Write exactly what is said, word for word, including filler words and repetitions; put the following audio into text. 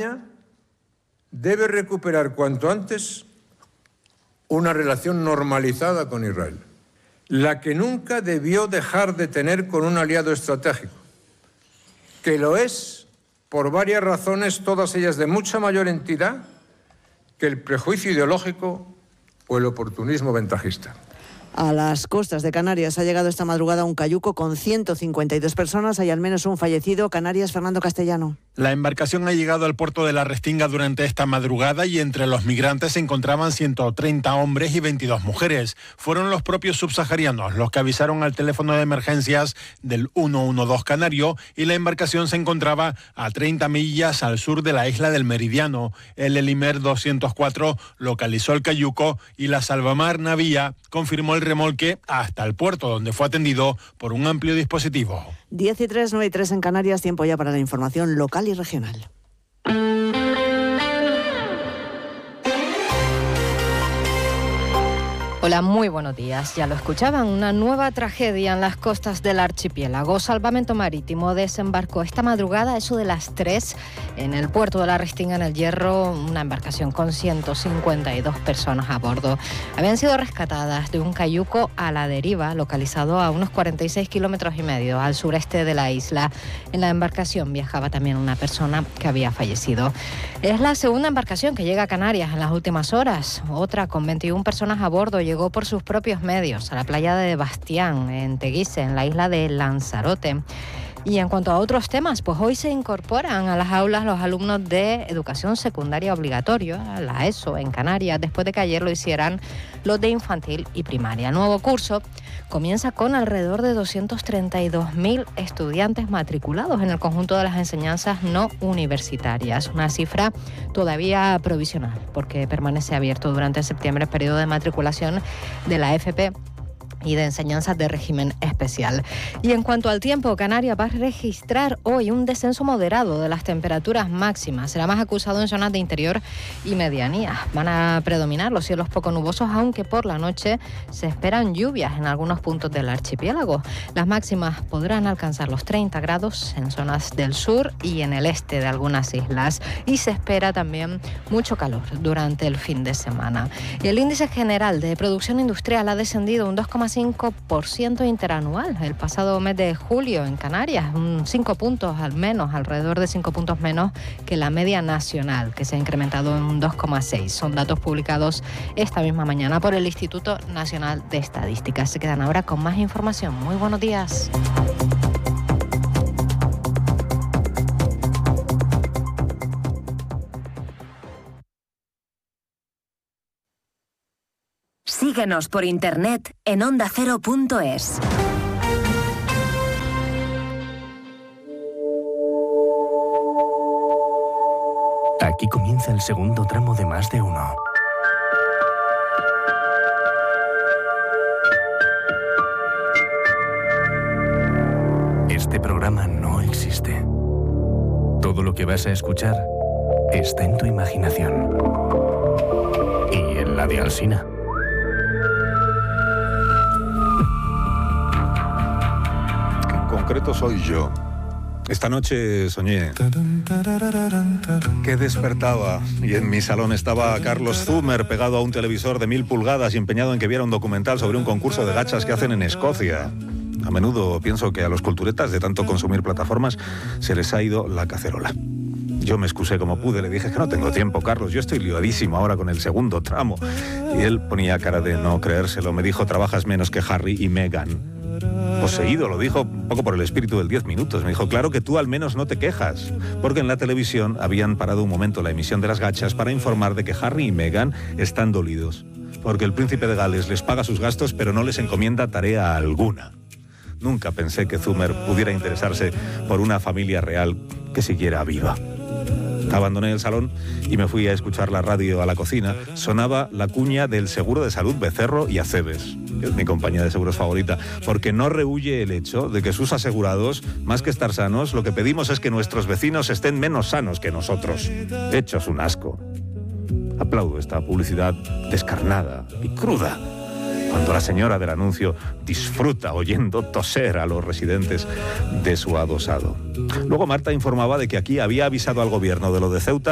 España debe recuperar cuanto antes una relación normalizada con Israel, la que nunca debió dejar de tener con un aliado estratégico, que lo es por varias razones, todas ellas de mucha mayor entidad que el prejuicio ideológico o el oportunismo ventajista. A las costas de Canarias ha llegado esta madrugada un cayuco con ciento cincuenta y dos personas. Hay al menos un fallecido. Canarias, Fernando Castellano. La embarcación ha llegado al puerto de La Restinga durante esta madrugada y entre los migrantes se encontraban ciento treinta hombres y veintidós mujeres. Fueron los propios subsaharianos los que avisaron al teléfono de emergencias del ciento doce canario y la embarcación se encontraba a treinta millas al sur de la isla del Meridiano. El Elimer doscientos cuatro localizó el cayuco y la Salvamar Navía confirmó el remolque hasta el puerto, donde fue atendido por un amplio dispositivo. diez y tres, nueve y tres en Canarias, tiempo ya para la información local y regional. Hola, muy buenos días. Ya lo escuchaban, una nueva tragedia en las costas del archipiélago. Salvamento Marítimo desembarcó esta madrugada a eso de las tres en el puerto de La Restinga, en el Hierro, una embarcación con ciento cincuenta y dos personas a bordo. Habían sido rescatadas de un cayuco a la deriva, localizado a unos cuarenta y seis kilómetros y medio al sureste de la isla. En la embarcación viajaba también una persona que había fallecido. Es la segunda embarcación que llega a Canarias en las últimas horas. Otra con veintiuna personas a bordo llegó Llegó por sus propios medios a la playa de Bastián, en Teguise, en la isla de Lanzarote. Y en cuanto a otros temas, pues hoy se incorporan a las aulas los alumnos de educación secundaria obligatoria, la ESO, en Canarias, después de que ayer lo hicieran los de infantil y primaria. El nuevo curso comienza con alrededor de doscientos treinta y dos mil estudiantes matriculados en el conjunto de las enseñanzas no universitarias. Una cifra todavía provisional, porque permanece abierto durante septiembre el periodo de matriculación de la F P y de enseñanzas de régimen especial. Y en cuanto al tiempo, Canarias va a registrar hoy un descenso moderado de las temperaturas máximas. Será más acusado en zonas de interior y medianías. Van a predominar los cielos poco nubosos, aunque por la noche se esperan lluvias en algunos puntos del archipiélago. Las máximas podrán alcanzar los treinta grados en zonas del sur y en el este de algunas islas. Y se espera también mucho calor durante el fin de semana. Y el índice general de producción industrial ha descendido un dos coma cinco por ciento interanual el pasado mes de julio en Canarias, un cinco puntos al menos, alrededor de cinco puntos menos que la media nacional, que se ha incrementado en un dos coma seis. Son datos publicados esta misma mañana por el Instituto Nacional de Estadística. Se quedan ahora con más información. Muy buenos días. Síguenos por internet en onda cero punto es. Aquí comienza el segundo tramo de Más de Uno. Este programa no existe. Todo lo que vas a escuchar está en tu imaginación. Y en la de Alsina. Concreto soy yo. Esta noche soñé que despertaba y en mi salón estaba Carlos Zumer pegado a un televisor de mil pulgadas y empeñado en que viera un documental sobre un concurso de gachas que hacen en Escocia. A menudo pienso que a los culturetas de tanto consumir plataformas se les ha ido la cacerola. Yo me excusé como pude, le dije que no tengo tiempo, Carlos, yo estoy liadísimo ahora con el segundo tramo. Y él ponía cara de no creérselo, me dijo, trabajas menos que Harry y Meghan. Poseído, lo dijo un poco por el espíritu del diez minutos. Me dijo, claro que tú al menos no te quejas, porque en la televisión habían parado un momento la emisión de las gachas para informar de que Harry y Meghan están dolidos, porque el príncipe de Gales les paga sus gastos pero no les encomienda tarea alguna. Nunca pensé que Zumer pudiera interesarse por una familia real que siguiera viva. Abandoné el salón y me fui a escuchar la radio a la cocina. Sonaba la cuña del seguro de salud Becerro y Acebes, que es mi compañía de seguros favorita, porque no rehúye el hecho de que sus asegurados, más que estar sanos, lo que pedimos es que nuestros vecinos estén menos sanos que nosotros. Hechos un asco. Aplaudo esta publicidad descarnada y cruda, cuando la señora del anuncio disfruta oyendo toser a los residentes de su adosado. Luego Marta informaba de que aquí había avisado al gobierno de lo de Ceuta